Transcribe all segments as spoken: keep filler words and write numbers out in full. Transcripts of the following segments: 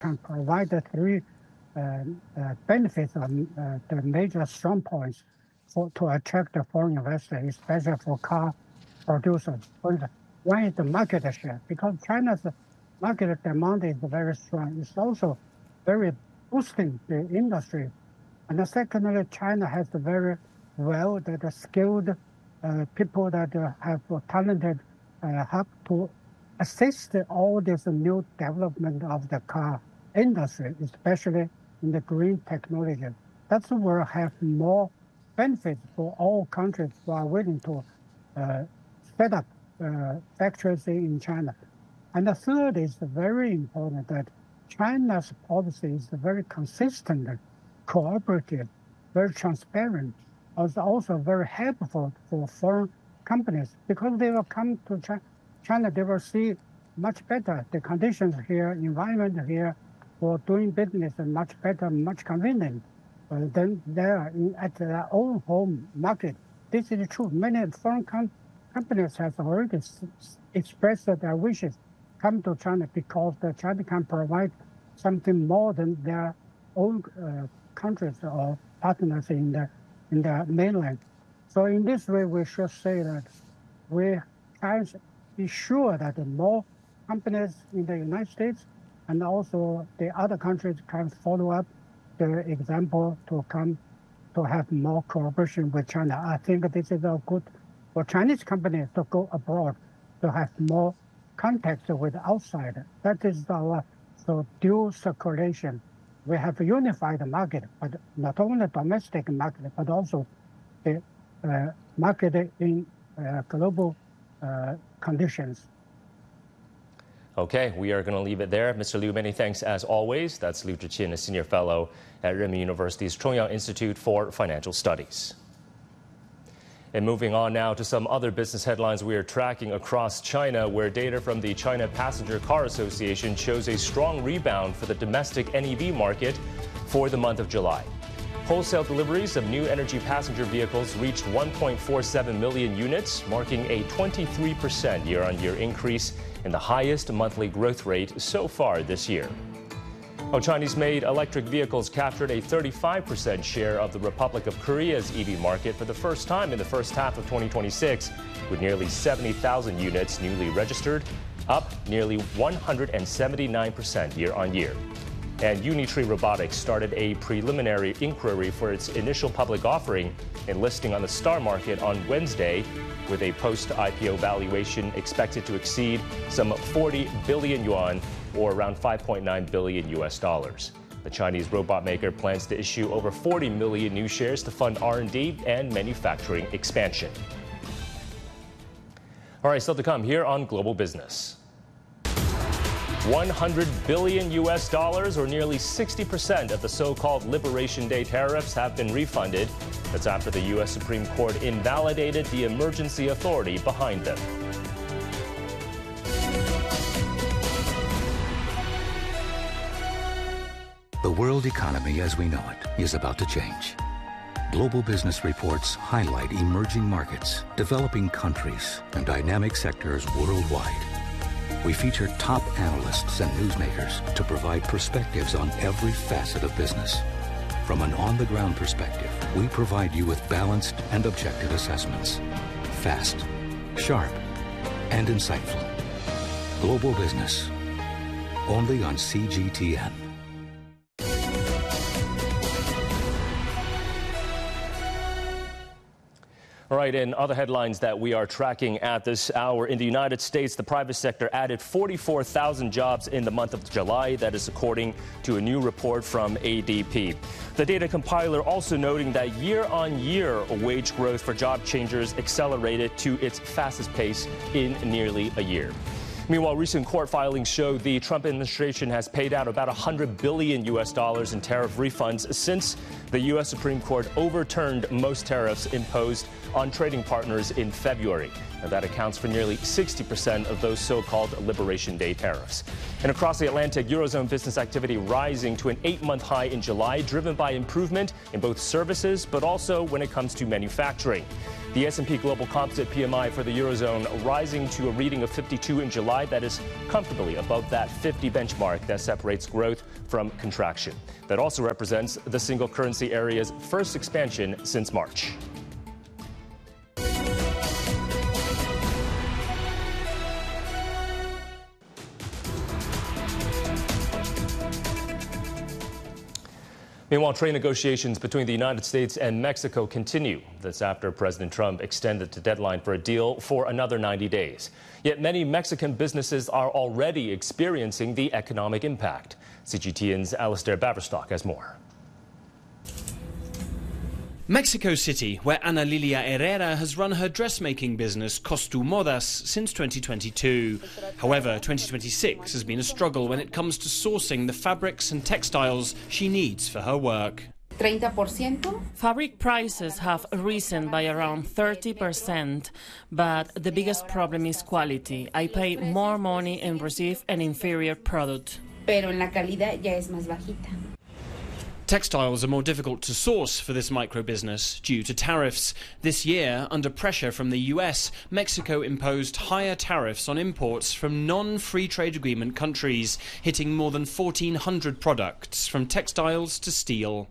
can provide the three uh, uh, benefits of uh, the major strong points for to attract the foreign investors, especially for car producers. One is the market share, because China's market demand is very strong. It's also very boosting the industry. And secondly, China has a very well that skilled uh, people that uh, have talented uh, help to assist all this new development of the car industry, especially in the green technology. That's where have more benefits for all countries who are willing to uh, set up uh, factories in China. And the third is very important, that China's policy is very consistent, cooperative, very transparent, also also very helpful for foreign companies, because they will come to China, China they will see much better the conditions here, environment here for doing business and much better, much convenient uh, than there in, at their own home market. This is true. Many foreign com companies have already expressed their wishes come to China because the China can provide something more than their own uh, countries or partners in the in the mainland. So in this way, we should say that we can be sure that more companies in the United States and also the other countries can follow up the example to come to have more cooperation with China. I think this is a good for Chinese companies to go abroad, to have more contact with outside. That is our so dual circulation. We have a unified market, but not only domestic market, but also the uh, market in uh, global uh, conditions. Okay, we are going to leave it there. Mister Liu, many thanks as always. That's Liu Zhiqin, a senior fellow at Renmin University's Chongyang Institute for Financial Studies. And moving on now to some other business headlines we are tracking across China, where data from the China Passenger Car Association shows a strong rebound for the domestic N E V market for the month of July. Wholesale deliveries of new energy passenger vehicles reached one point four seven million units, marking a twenty-three percent year-on-year increase and the highest monthly growth rate so far this year. Well, Chinese-made electric vehicles captured a thirty-five percent share of the Republic of Korea's E V market for the first time in the first half of twenty twenty-six, with nearly seventy thousand units newly registered, up nearly one hundred seventy-nine percent year-on-year. And Unitree Robotics started a preliminary inquiry for its initial public offering and listing on the STAR Market on Wednesday, with a post-I P O valuation expected to exceed some forty billion yuan, or around five point nine billion U S dollars. The Chinese robot maker plans to issue over forty million new shares to fund R and D and manufacturing expansion. All right, still to come here on Global Business. one hundred billion U S dollars, or nearly sixty percent of the so-called Liberation Day tariffs, have been refunded. That's after the U S Supreme Court invalidated the emergency authority behind them. The world economy as we know it is about to change. Global business reports highlight emerging markets, developing countries, and dynamic sectors worldwide. We feature top analysts and newsmakers to provide perspectives on every facet of business. From an on-the-ground perspective, we provide you with balanced and objective assessments. Fast, sharp, and insightful. Global Business, only on C G T N. All right, in other headlines that we are tracking at this hour, in the United States, the private sector added forty-four thousand jobs in the month of July. That is according to a new report from A D P. The data compiler also noting that year-on-year wage growth for job changers accelerated to its fastest pace in nearly a year. Meanwhile, recent court filings show the Trump administration has paid out about one hundred billion U S dollars in tariff refunds since the U S Supreme Court overturned most tariffs imposed on trading partners in February. and that accounts for nearly sixty percent of those so-called Liberation Day tariffs. And across the Atlantic, Eurozone business activity rising to an eight-month high in July, driven by improvement in both services, but also when it comes to manufacturing. The S and P Global Composite P M I for the Eurozone rising to a reading of fifty-two in July. That is comfortably above that fifty benchmark that separates growth from contraction. That also represents the single currency area's first expansion since March. Meanwhile, trade negotiations between the United States and Mexico continue. That's after President Trump extended the deadline for a deal for another ninety days. Yet many Mexican businesses are already experiencing the economic impact. C G T N's Alistair Baverstock has more. Mexico City, where Ana Lilia Herrera has run her dressmaking business Costumodas since twenty twenty-two. However, twenty twenty-six has been a struggle when it comes to sourcing the fabrics and textiles she needs for her work. thirty percent. Fabric prices have risen by around thirty percent, but the biggest problem is quality. I pay more money and receive an inferior product. Pero en la calidad ya es más bajita. Textiles are more difficult to source for this micro-business due to tariffs. This year, under pressure from the U S, Mexico imposed higher tariffs on imports from non-free trade agreement countries, hitting more than fourteen hundred products, from textiles to steel.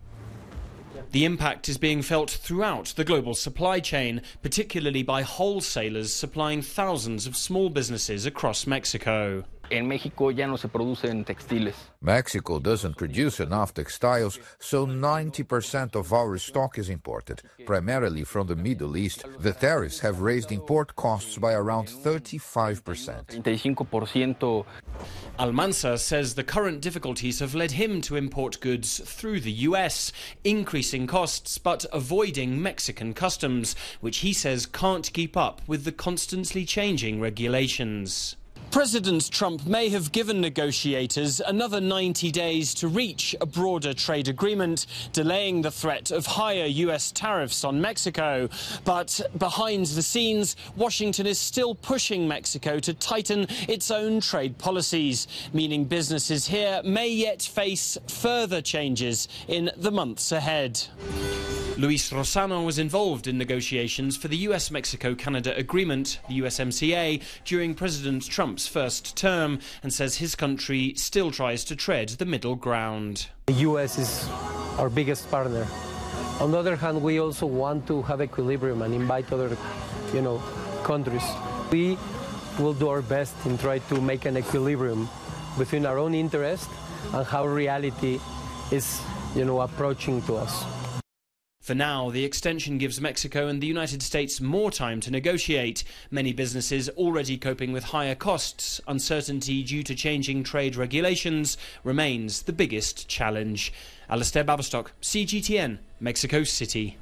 The impact is being felt throughout the global supply chain, particularly by wholesalers supplying thousands of small businesses across Mexico. En México ya no se producen textiles. Mexico doesn't produce enough textiles, so ninety percent of our stock is imported, primarily from the Middle East. The tariffs have raised import costs by around thirty-five percent. thirty-cinco por ciento. Almanza says the current difficulties have led him to import goods through the U S, increasing costs but avoiding Mexican customs, which he says can't keep up with the constantly changing regulations. President Trump may have given negotiators another ninety days to reach a broader trade agreement, delaying the threat of higher U S tariffs on Mexico. But behind the scenes, Washington is still pushing Mexico to tighten its own trade policies, meaning businesses here may yet face further changes in the months ahead. Luis Rosano was involved in negotiations for the U S Mexico Canada Agreement, the U S M C A, during President Trump's first term, and says his country still tries to tread the middle ground. The U S is our biggest partner. On the other hand, we also want to have equilibrium and invite other, you know, countries. We will do our best in trying to make an equilibrium between our own interest and how reality is, you know, approaching to us. For now, the extension gives Mexico and the United States more time to negotiate. Many businesses already coping with higher costs. Uncertainty due to changing trade regulations remains the biggest challenge. Alistair Baverstock, C G T N, Mexico City.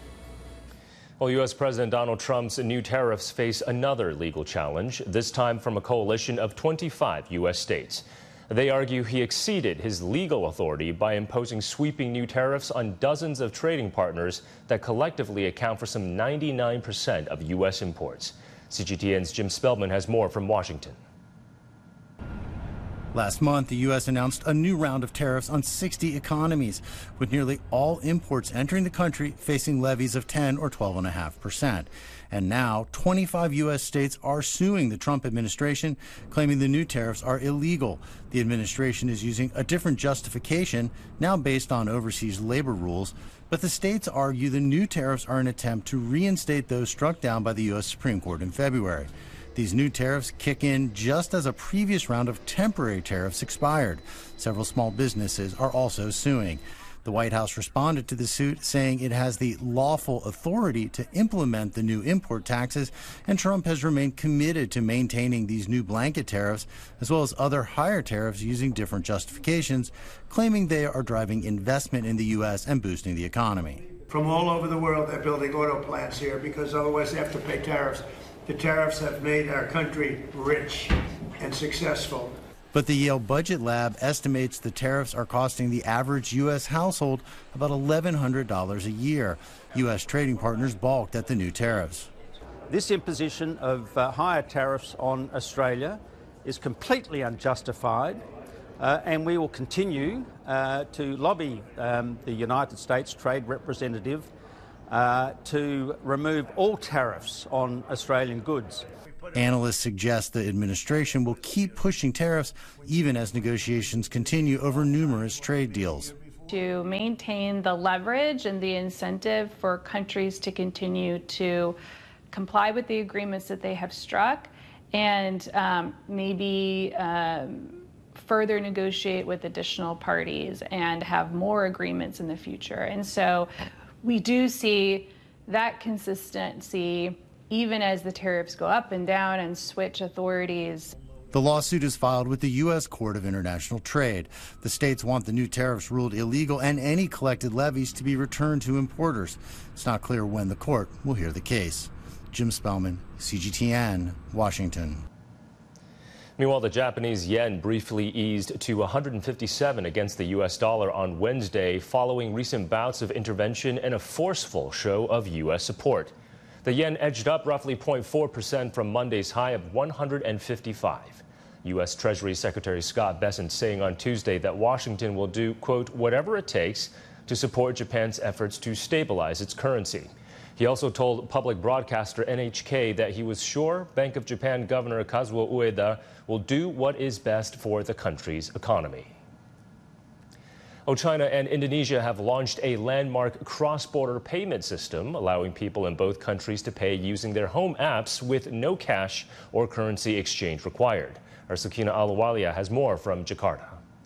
Well, U S President Donald Trump's new tariffs face another legal challenge, this time from a coalition of twenty-five U S states. They argue he exceeded his legal authority by imposing sweeping new tariffs on dozens of trading partners that collectively account for some ninety-nine percent of U S imports. C G T N's Jim Spellman has more from Washington. Last month, the U S announced a new round of tariffs on sixty economies, with nearly all imports entering the country facing levies of ten or twelve point five percent. And now, twenty-five U S states are suing the Trump administration, claiming the new tariffs are illegal. The administration is using a different justification, now based on overseas labor rules. But the states argue the new tariffs are an attempt to reinstate those struck down by the U S Supreme Court in February. These new tariffs kick in just as a previous round of temporary tariffs expired. Several small businesses are also suing. The White House responded to the suit, saying it has the lawful authority to implement the new import taxes, and Trump has remained committed to maintaining these new blanket tariffs, as well as other higher tariffs using different justifications, claiming they are driving investment in the U S and boosting the economy. From all over the world, they're building auto plants here because otherwise they have to pay tariffs. The tariffs have made our country rich and successful. But the Yale Budget Lab estimates the tariffs are costing the average U S household about eleven hundred dollars a year. U S trading partners balked at the new tariffs. This imposition of uh, higher tariffs on Australia is completely unjustified, uh, and we will continue uh, to lobby um, the United States Trade Representative uh, to remove all tariffs on Australian goods. Analysts suggest the administration will keep pushing tariffs even as negotiations continue over numerous trade deals. To maintain the leverage and the incentive for countries to continue to comply with the agreements that they have struck and um, maybe um, further negotiate with additional parties and have more agreements in the future. And so we do see that consistency even as the tariffs go up and down and switch authorities. The lawsuit is filed with the U S Court of International Trade. The states want the new tariffs ruled illegal and any collected levies to be returned to importers. It's not clear when the court will hear the case. Jim Spellman, C G T N, Washington. Meanwhile, the Japanese yen briefly eased to one hundred fifty-seven against the U S dollar on Wednesday following recent bouts of intervention and a forceful show of U S support. The yen edged up roughly zero point four percent from Monday's high of one hundred fifty-five. U S Treasury Secretary Scott Bessent saying on Tuesday that Washington will do, quote, whatever it takes to support Japan's efforts to stabilize its currency. He also told public broadcaster N H K that he was sure Bank of Japan Governor Kazuo Ueda will do what is best for the country's economy. Oh, China and Indonesia have launched a landmark cross-border payment system, allowing people in both countries to pay using their home apps with no cash or currency exchange required. Our Sakina Aluwalia has more from Jakarta.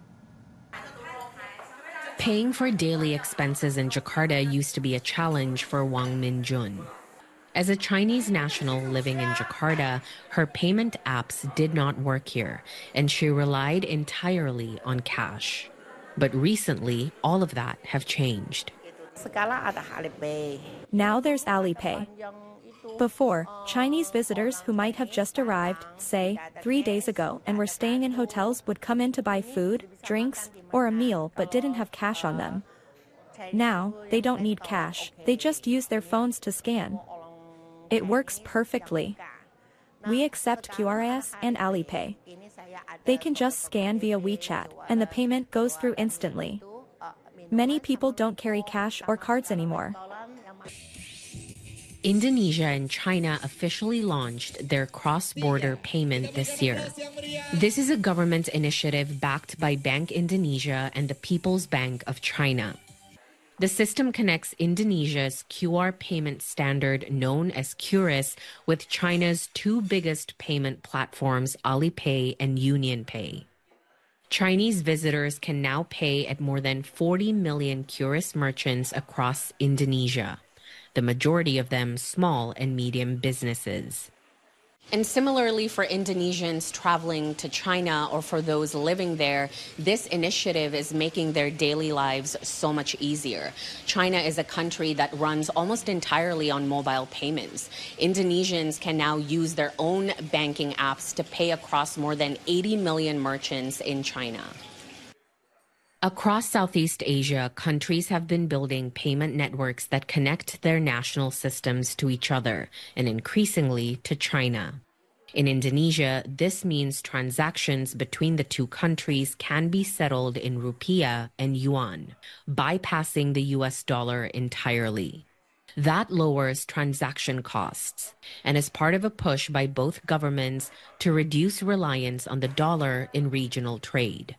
Paying for daily expenses in Jakarta used to be a challenge for Wang Minjun. As a Chinese national living in Jakarta, her payment apps did not work here, and she relied entirely on cash. But recently, all of that have changed. Now there's Alipay. Before, Chinese visitors who might have just arrived, say, three days ago and were staying in hotels would come in to buy food, drinks, or a meal but didn't have cash on them. Now, they don't need cash, they just use their phones to scan. It works perfectly. We accept Q R S and Alipay. They can just scan via WeChat, and the payment goes through instantly. Many people don't carry cash or cards anymore. Indonesia and China officially launched their cross-border payment this year. This is a government initiative backed by Bank Indonesia and the People's Bank of China. The system connects Indonesia's Q R payment standard known as QRIS with China's two biggest payment platforms, Alipay and UnionPay. Chinese visitors can now pay at more than forty million QRIS merchants across Indonesia, the majority of them small and medium businesses. And similarly for Indonesians traveling to China or for those living there, this initiative is making their daily lives so much easier. China is a country that runs almost entirely on mobile payments. Indonesians can now use their own banking apps to pay across more than eighty million merchants in China. Across Southeast Asia, countries have been building payment networks that connect their national systems to each other and increasingly to China. In Indonesia, this means transactions between the two countries can be settled in rupiah and yuan, bypassing the U S dollar entirely. That lowers transaction costs and is part of a push by both governments to reduce reliance on the dollar in regional trade.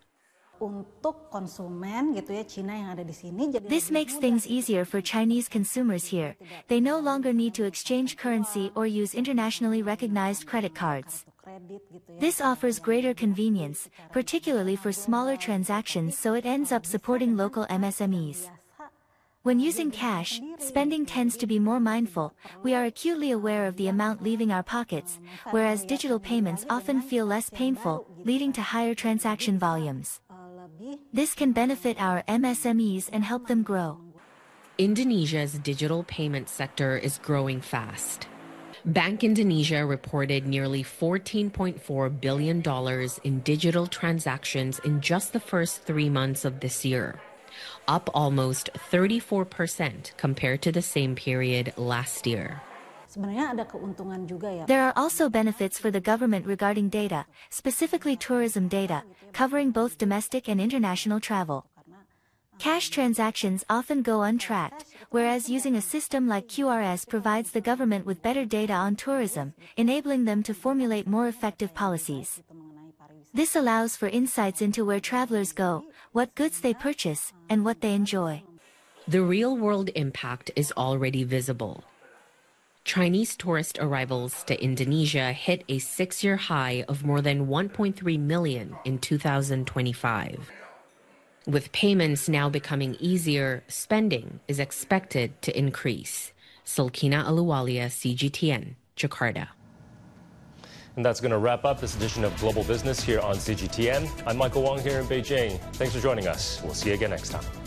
This makes things easier for Chinese consumers here. They no longer need to exchange currency or use internationally recognized credit cards. This offers greater convenience, particularly for smaller transactions, so it ends up supporting local M S M Es. When using cash, spending tends to be more mindful. We are acutely aware of the amount leaving our pockets, whereas digital payments often feel less painful, leading to higher transaction volumes. This can benefit our M S M Es and help them grow. Indonesia's digital payment sector is growing fast. Bank Indonesia reported nearly fourteen point four billion dollars in digital transactions in just the first three months of this year, up almost thirty-four percent compared to the same period last year. There are also benefits for the government regarding data, specifically tourism data, covering both domestic and international travel. Cash transactions often go untracked, whereas using a system like Q R S provides the government with better data on tourism, enabling them to formulate more effective policies. This allows for insights into where travelers go, what goods they purchase, and what they enjoy. The real-world impact is already visible. Chinese tourist arrivals to Indonesia hit a six-year high of more than one point three million in two thousand twenty-five. With payments now becoming easier, spending is expected to increase. Sulkina Aluwalia, C G T N, Jakarta. And that's going to wrap up this edition of Global Business here on C G T N. I'm Michael Wong here in Beijing. Thanks for joining us. We'll see you again next time.